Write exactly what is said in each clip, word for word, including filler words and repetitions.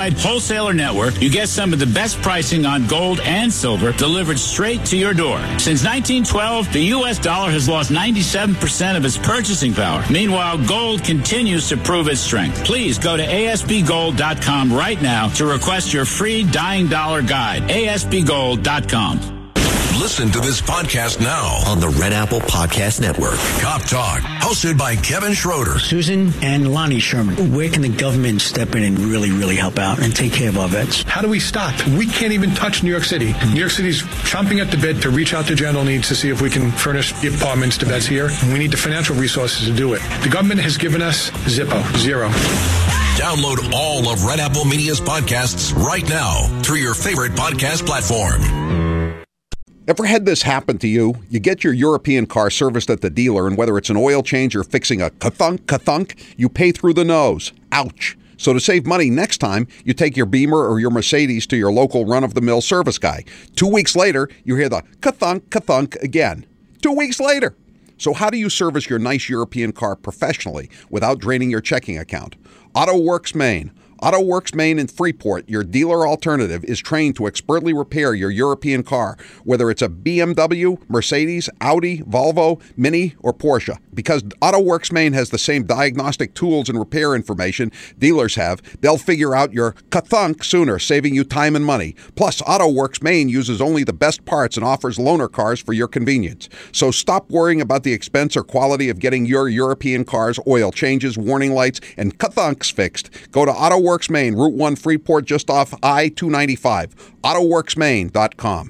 Wholesaler network, you get some of the best pricing on gold and silver delivered straight to your door. Since nineteen twelve, the U S dollar has lost ninety-seven percent of its purchasing power. Meanwhile, gold continues to prove its strength. Please go to A S B gold dot com right now to request your free Dying Dollar Guide. A S B gold dot com. Listen to this podcast now on the Red Apple Podcast Network. Cop Talk, hosted by Kevin Schroeder. Susan and Lonnie Sherman, where can the government step in and really, really help out and take care of our vets? How do we stop? We can't even touch New York City. Mm-hmm. New York City's chomping at the bit to reach out to general needs to see if we can furnish the apartments to vets here. And we need the financial resources to do it. The government has given us Zippo, zero. Download all of Red Apple Media's podcasts right now through your favorite podcast platform. Ever had this happen to you? You get your European car serviced at the dealer, and whether it's an oil change or fixing a ka-thunk, ka-thunk, you pay through the nose. Ouch. So to save money next time, you take your Beamer or your Mercedes to your local run-of-the-mill service guy. Two weeks later, you hear the ka-thunk, ka-thunk again. Two weeks later. So how do you service your nice European car professionally without draining your checking account? AutoWorks Maine. AutoWorks Maine in Freeport, your dealer alternative, is trained to expertly repair your European car, whether it's a B M W, Mercedes, Audi, Volvo, Mini, or Porsche. Because AutoWorks Maine has the same diagnostic tools and repair information dealers have, they'll figure out your ka-thunk sooner, saving you time and money. Plus, AutoWorks Maine uses only the best parts and offers loaner cars for your convenience. So stop worrying about the expense or quality of getting your European car's oil changes, warning lights, and ka-thunks fixed. Go to AutoWorks Maine, Route one, Freeport, just off I two ninety-five. auto works maine dot com.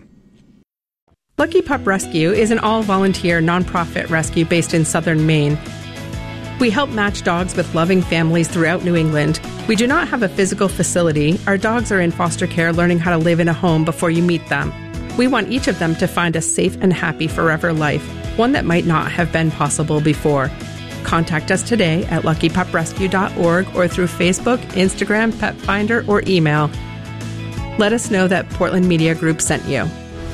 Lucky Pup Rescue is an all-volunteer nonprofit rescue based in southern Maine. We help match dogs with loving families throughout New England. We do not have a physical facility. Our dogs are in foster care learning how to live in a home before you meet them. We want each of them to find a safe and happy forever life, one that might not have been possible before. Contact us today at lucky pup rescue dot org or through Facebook, Instagram, Pet Finder, or email. Let us know that Portland Media Group sent you.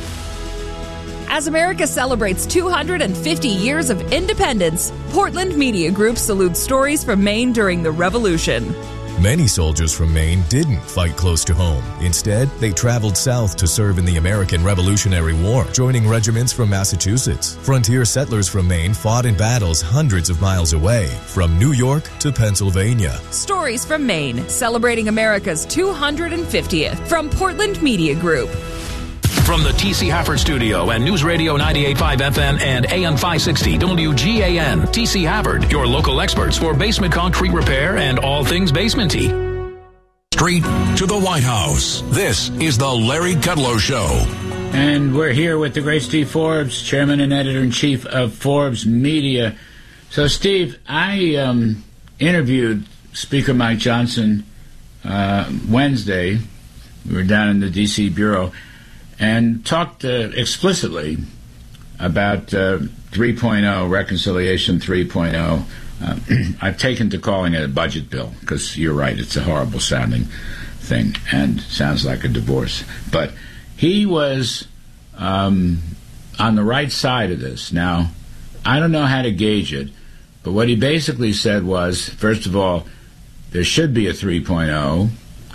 As America celebrates two hundred fifty years of independence, Portland Media Group salutes stories from Maine during the Revolution. Many soldiers from Maine didn't fight close to home. Instead, they traveled south to serve in the American Revolutionary War, joining regiments from Massachusetts. Frontier settlers from Maine fought in battles hundreds of miles away, from New York to Pennsylvania. Stories from Maine, celebrating America's two hundred fiftieth, from Portland Media Group. From the T C Hafford Studio and News Radio ninety-eight point five F M and A M five sixty W G A N, T C Hafford, your local experts for basement concrete repair and all things basementy. Straight to the White House. This is the Larry Kudlow Show. And we're here with the great Steve Forbes, chairman and editor-in-chief of Forbes Media. So, Steve, I um, interviewed Speaker Mike Johnson uh, Wednesday. We were down in the D C bureau and talked uh, explicitly about uh, three point oh, Reconciliation three point oh. Uh, I've taken to calling it a budget bill because you're right, it's a horrible sounding thing and sounds like a divorce. But he was um, on the right side of this. Now, I don't know how to gauge it, but what he basically said was, first of all, there should be a three point oh,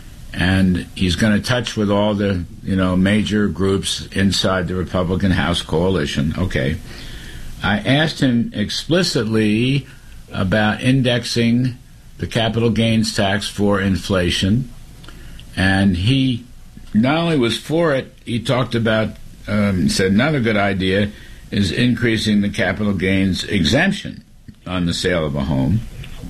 and he's going to touch with all the, you know, major groups inside the Republican House coalition. Okay. I asked him explicitly about indexing the capital gains tax for inflation, and he not only was for it, he talked about, um, said another good idea is increasing the capital gains exemption on the sale of a home.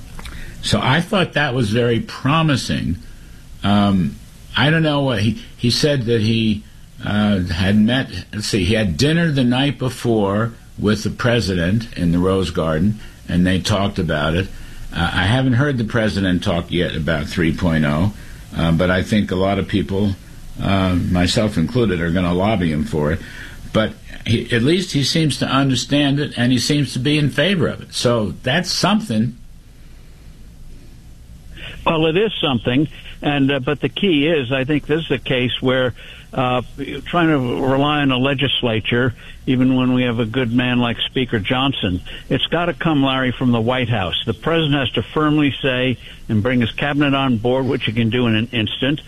So I thought that was very promising. Um, I don't know what he, he said that he uh, had met, let's see, he had dinner the night before with the president in the Rose Garden, and they talked about it. Uh, I haven't heard the president talk yet about three point oh, uh, but I think a lot of people, uh, myself included, are going to lobby him for it. But he, at least he seems to understand it, and he seems to be in favor of it. So that's something. Well, it is something, and uh, but the key is, I think this is a case where uh, trying to rely on a legislature, even when we have a good man like Speaker Johnson, it's got to come, Larry, from the White House. The president has to firmly say and bring his cabinet on board, which he can do in an instant.